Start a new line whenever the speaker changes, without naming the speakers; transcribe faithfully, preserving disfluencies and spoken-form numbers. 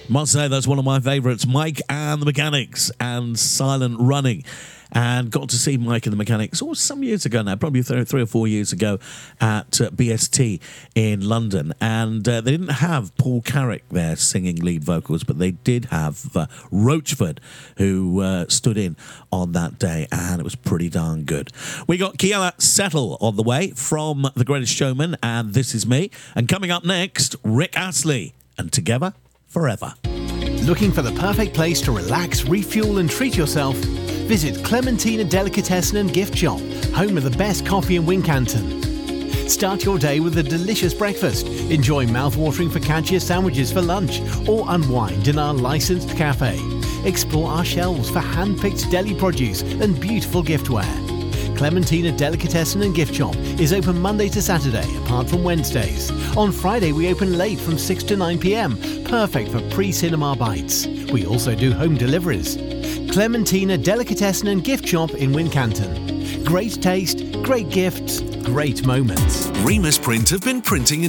Must say that's one of my favourites, Mike and the Mechanics and Silent Running. And got to see Mike and the Mechanics oh, some years ago now, probably th- three or four years ago at uh, B S T in London. And uh, they didn't have Paul Carrick there singing lead vocals, but they did have uh, Roachford, who uh, stood in on that day, and it was pretty darn good. We got Kiela Settle on the way from The Greatest Showman, and This Is Me. And coming up next, Rick Astley and Together Forever.
Looking for the perfect place to relax, refuel and treat yourself? Visit Clementina Delicatessen and Gift Shop, home of the best coffee in Wincanton. Start your day with a delicious breakfast, enjoy mouth-watering focaccia sandwiches for lunch, or unwind in our licensed cafe. Explore our shelves for hand-picked deli produce and beautiful giftware. Clementina Delicatessen and Gift Shop is open Monday to Saturday, apart from Wednesdays. On Friday, we open late from six to nine p.m, perfect for pre-cinema bites. We also do home deliveries. Clementina Delicatessen and Gift Shop in Wincanton. Great taste, great gifts, great moments.
Remus Print have been printing in